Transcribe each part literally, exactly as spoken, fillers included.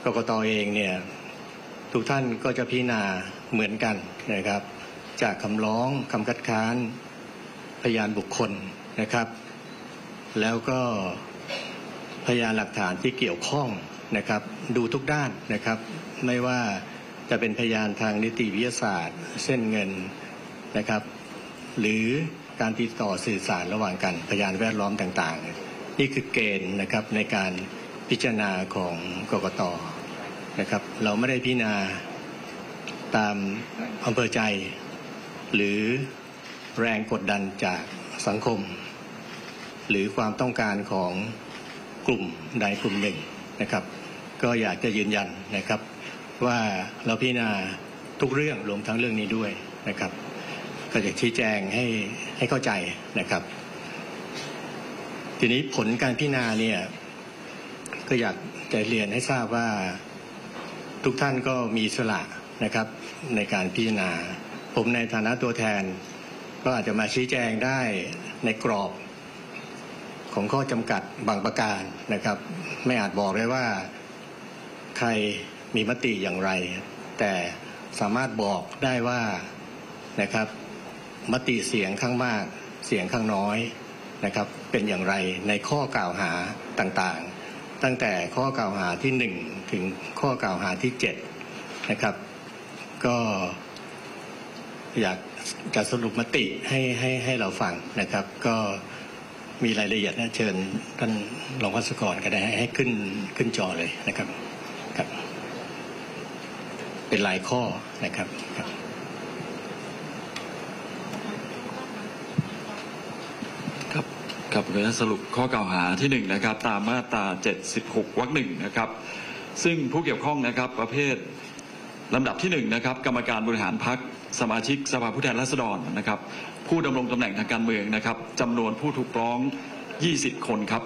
กกต.เองเนี่ยทุกท่านก็จะพิจารณาเหมือนกันนะครับจากคำร้องคำคัดค้านพยานบุคคลนะครับแล้วก็พยานหลักฐานที่เกี่ยวข้องนะครับดูทุกด้านนะครับไม่ว่าจะเป็นพยานทางนิติวิทยาศาสตร์เส้นเงินนะครับหรือการติดต่อสื่อสารระหว่างกันพยานแวดล้อมต่างๆนี่คือเกณฑ์นะครับในการพิจารณาของกกต.นะครับเราไม่ได้พิจารณาตามอำเภอใจหรือแรงกดดันจากสังคมหรือความต้องการของกลุ่มใดกลุ่มหนึ่งนะครับก็อยากจะยืนยันนะครับว่าเราพิจารณาทุกเรื่องรวมทั้งเรื่องนี้ด้วยนะครับก็จะชี้แจงให้ให้เข้าใจนะครับทีนี้ผลการพิจารณาเนี่ยก็อยากจะเรียนให้ทราบว่าทุกท่านก็มีอิสระนะครับในการพิจารณาผมในฐานะตัวแทนก็อาจจะมาชี้แจงได้ในกรอบของข้อจำกัดบางประการนะครับไม่อาจบอกได้ว่าใครมีมติอย่างไรแต่สามารถบอกได้ว่านะครับมติเสียงข้างมากเสียงข้างน้อยนะครับเป็นอย่างไรในข้อกล่าวหาต่างๆตั้งแต่ข้อกล่าวหาที่หนึ่งถึงข้อกล่าวหาที่เจ็ดนะครับก็อยากจะสรุปมติให้ให้ให้เราฟังนะครับก็มีรายละเอียดนะเชิญท่านรองภัสกรก็ได้ให้ขึ้นขึ้นจอเลยนะครับครับเป็นรายข้อนะครับครับครับครับเดี๋ยวสรุปข้อกล่าวหาที่หนึ่งนะครับตามมาตราเจ็ดสิบหกวรรคหนึ่งนะครับซึ่งผู้เกี่ยวข้องนะครับประเภทลำดับที่หนึ่งนะครับกรรมการบริหารพรรคสมาชิกสภาผู้แทนราษฎรนะครับผู้ดำรงตำแหน่งทางการเมืองนะครับจำนวนผู้ถูกร้องยี่สิบคนครับ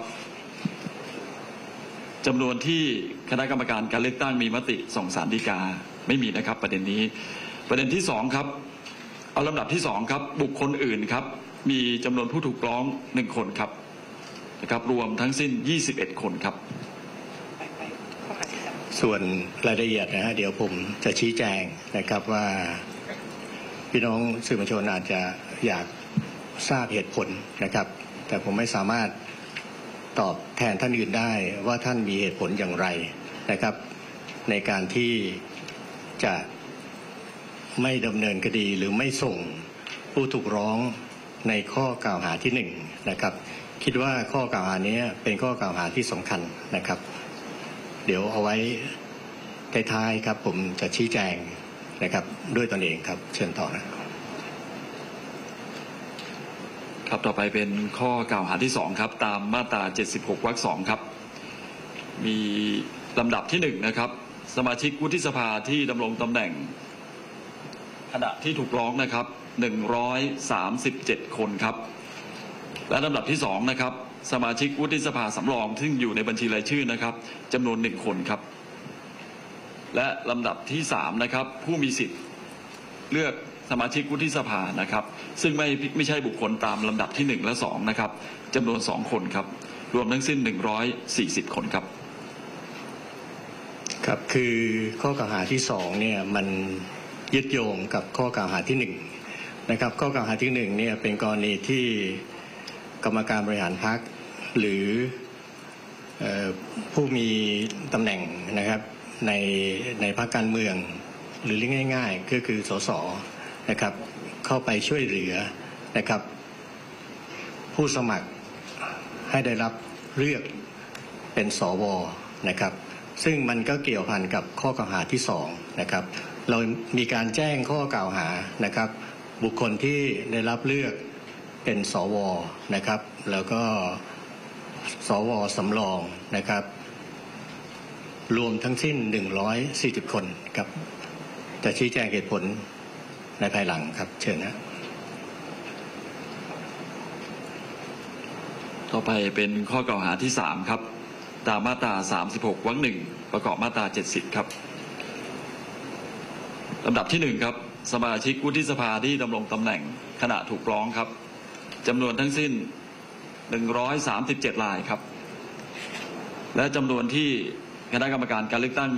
จำนวนที่คณะกรรมการการเลือกตั้งมีมติส่งศาลฎีกาไม่มีนะครับประเด็นนี้ประเด็นที่สองครับเอาลำดับที่สองครับบุคคลอื่นครับมีจำนวนผู้ถูกร้องหนึ่งคนครับนะครับรวมทั้งสิ้นยี่สิบเอ็ดคนครับส่วนรายละเอียดนะฮะเดี๋ยวผมจะชี้แจงนะครับว่าพี่น้องสื่อมวลชนอาจจะอยากทราบเหตุผลนะครับแต่ผมไม่สามารถตอบแทนท่านอื่นได้ว่าท่านมีเหตุผลอย่างไรนะครับในการที่จะไม่ดำเนินคดีหรือไม่ส่งผู้ถูกร้องในข้อกล่าวหาที่หนึ่งนะครับคิดว่าข้อกล่าวหานี้เป็นข้อกล่าวหาที่สำคัญนะครับเดี๋ยวเอาไว้ท้ายๆครับผมจะชี้แจงนะครับด้วยตนเองครับเชิญต่อนะครับต่อไปเป็นข้อกล่าวหาที่สองครับตามมาตราเจ็ดสิบหกวรรคสองครับมีลำดับที่หนึ่งนะครับสมาชิกวุฒิสภาที่ดำรงตำแหน่งขณะที่ถูกร้องนะครับหนึ่งร้อยสามสิบเจ็ดคนครับและลำดับที่สองนะครับสมาชิกวุฒิสภาสำรองซึ่งอยู่ในบัญชีรายชื่อนะครับจำนวนหนึ่งคนครับและลำดับที่สามนะครับผู้มีสิทธิ์เลือกสมาชิกวุฒิสภานะครับซึ่งไม่ไม่ใช่บุคคลตามลำดับที่หนึ่งและสองนะครับจำนวนสองคนครับรวมทั้งสิ้นหนึ่งร้อยสี่สิบคนครับครับคือข้อกล่าวหาที่สองเนี่ยมันยึดโยงกับข้อกล่าวหาที่หนึ่งนะครับข้อกล่าวหาที่หนึ่งเนี่ยเป็นกรณีที่กรรมการบริหารพรรคหรือผู้มีตำแหน่งนะครับในในพรรคการเมืองหรือเรียกง่ายๆก็คือสสนะครับเข้าไปช่วยเหลือนะครับผู้สมัครให้ได้รับเลือกเป็นสวนะครับซึ่งมันก็เกี่ยวพันกับข้อกล่าวหาที่สองนะครับเรามีการแจ้งข้อกล่าวหานะครับบุคคลที่ได้รับเลือกเป็นสวนะครับแล้วก็สวสำรองนะครับรวมทั้งสิ้นหนึ่งร้อยสี่สิบคนครับจะชี้แจงเหตุผลในภายหลังครับเชิญนะต่อไปเป็นข้อกล่าวหาที่สามครับตามมาตราสามสิบหกวรรคหนึ่งประกอบมาตราเจ็ดสิบครับลำดับที่หนึ่งครับสมาชิกวุฒิสภาที่ดำรงตำแหน่งขณะถูกร้องครับจำนวนทั้งสิ้นหนึ่งร้อยสามสิบเจ็ดรายครับและจำนวนที่คณะกรรมการการเลือกตั้ง